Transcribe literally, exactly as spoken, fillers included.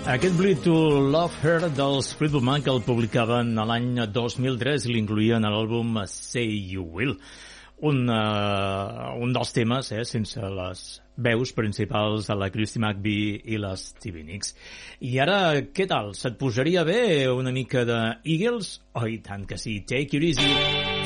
Aquest Bleed to Love Her dels Fleetwood Mac el publicaven a l'any dos mil tres i l'incluïen a l'àlbum Say You Will. Un, uh, un dels temes, eh, sense les veus principals de la Christy McVie i les Stevie Nicks. I ara, què tal? Se't posaria bé una mica de Eagles? Oh, i tant que sí. Take it easy.